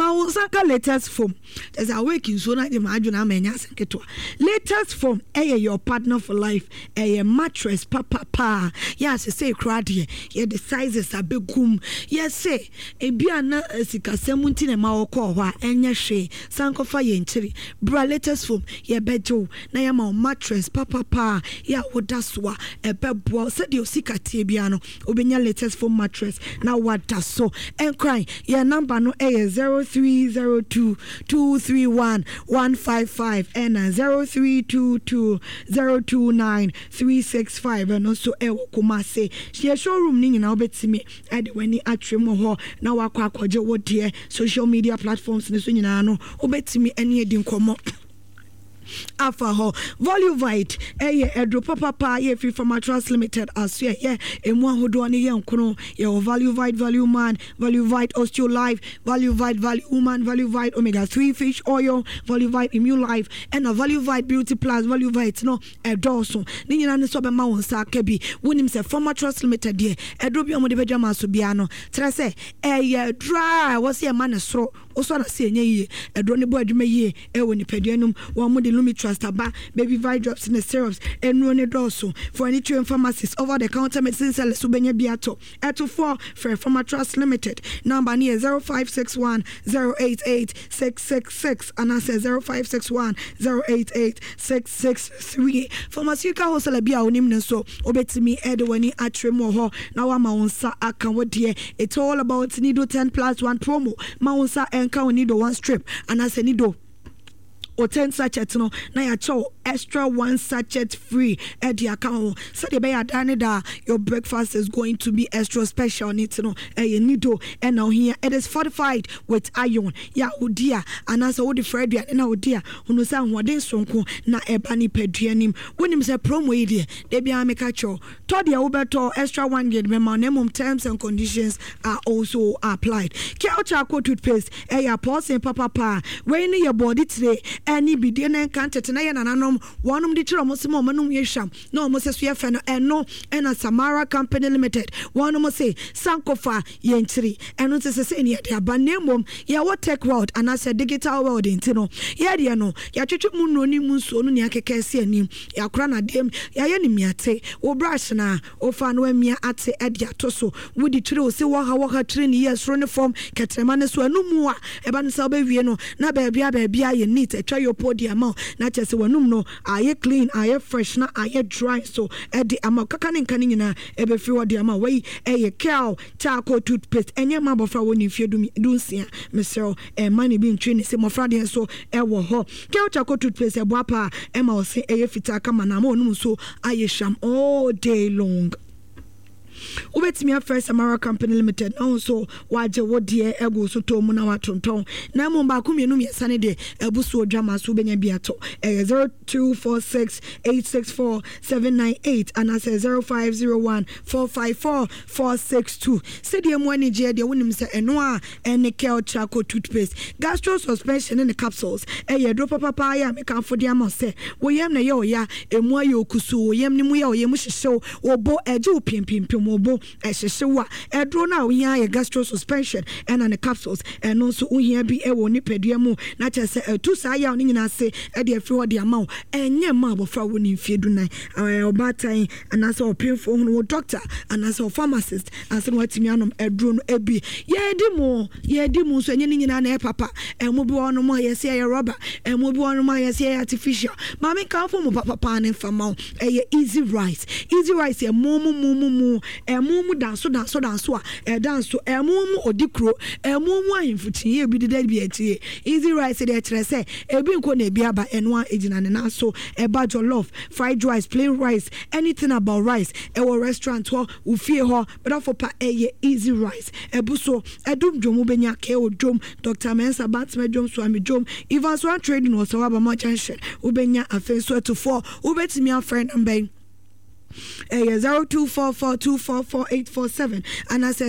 Mausaka latest form. There's a waking so na imagine menya seketwa. Latest form your partner for life. Mattress papa. Yes, say crowd here. Yeah, the sizes are big gum. Yes, say ebiana sika 17 ma okọ hwa enya hwe sankofa ye nchiri. Bra latest form ye bejo na ya ma mattress papa ya wodaswa ebebo said you sika tie bia no obenya latest form mattress na wadaso enkran your number no 0302 231 155 and 0322 029 365 and also Kumase she showroom ni na obetimi ade wani atwem ho na wakwa akwaje wodie social media platforms ni so nyina no obetimi ene edi nkomo Afaho Voluvite Edro Papa ye free from Mattress Limited as ye emu ahodo ani ye nkono ye Voluvite Value Man Voluvite Osteo Life Voluvite Value Woman Voluvite Omega 3 Fish Oil Voluvite Immune Life and a Voluvite Beauty Plus Voluvite no edorso ni nyina ne so be ma won sa ka bi wonim se from Mattress Limited ye edro bi omode beja ma so bia no tere se ye dry was ye man soro oso na se enye yi edro ne bo adwuma yi woni paduanum wo mo de Lumi Trust Aba baby vi drops in the syrups and run it also for any two pharmacies over the counter medicine sellers subenya biato eto 4 for Mattress Limited number near 0561 088 666 and I say 0561 088 663 pharmaceutical wholesale bia onim ne so obetimi edwani atremo ho na wa ma wonsa aka wodie it's all about nido 10+1 promo ma wonsa enka nido 1 strip and I say nido or 10 sachets no na ya cho extra 1 sachet free at the account so the bay da your breakfast is going to be extra special need to know nido and now here it is fortified with iron ya odia and as all the fried na odia unu sa hoden sonko na ebani peduanim wonim say promo idea they bia make a cho to the obeto extra 1 get minimum terms and conditions are also applied Kelchaco toothpaste ya pause papa when your body today any bidie na nkantete na ye nananom wonum de kiro mo se mo manum ye hwam na mo se so ye fe no eno ena Samara Company Limited wonum se sankofa ye ntiri eno se se ne ye aba nemom ye wo tech world and as a digital world ntino ye de no ya twetwe mu no ni mu so no ne akeka se anim ya kora na dem ya ye ni miate wo brush na o fa no amia ate e de atoso wo di kiro se wo ha kire ni ye soro ne form ketrema ne so anumu a e ba ne sa ba wie no na ba bia ye neat your podium na chese wanum no aye clean aye fresh na aye dry so e di ama kaka ne nkane nyina e be free wodi ama wey e Kelchaco toothpaste enye ma bofra woni fie dunsia mesero e mani bi ntwe ne se mofra de so e wo ho Kelchaco toothpaste e boapa e ma o se e fita kama na ma onum so aye sham all day long Ubetimi first Samara Company Limited also waje wodie ego so to mu na watonton na mo ba ku mienu miesane de ebusu odwama so benya biato 0246864798 and as 0501454462 sedie mo ani je de wonim se eno a ene Kelchaco toothpaste gastro suspension in the capsules drop papa ya me kan fodi am se wo yem na ye oya emu aye okusu wo yem ni mu ya wo yem hyehyɛ wo bo eje wo pimpim obo ehyehyɛ edro na ohia ye gastro suspension and the capsules and also ohia bi ewo ni padua mu na kyerɛ sɛ tu saa ya oni nyina se e de afiri hɔ de ama enye ma abofra wo ni mfie dunan obatan anasa opinfo hu wo doctor anasa pharmacist ansa watimi anom edro no ebi ye di mu so enye ni nyina na papa emu bi wono mo ye se ye rubber emu bi wono mo ye se artificial mami kan fo mo papa ne fama easy rice ye mu emumu danso a danso emumu odikro emumu ahimfuti ye bi de bi etie easy rice de kire se ebi nko na ebi aba eno a ejina ne na so eba jollof fried rice plain rice anything about rice ewo restaurant ho ufie ho but for pa easy rice ebuso edum dwomu benya ke odwom Dr. Mensa Batme dwom so amedwom even so trading was so aba ma junction ubenya afenso to 4 ubetimi afren number 0244244847 and I say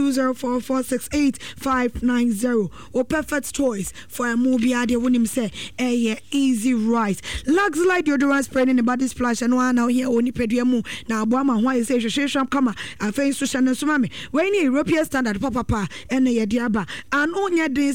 0204468590 or perfect choice for a movie idea when him say easy rice Luxlite deodorant spray in the body splash and one now here only pediamu na boama why say sham kama a face so shan so mame when European standard papa and ye diaba and onya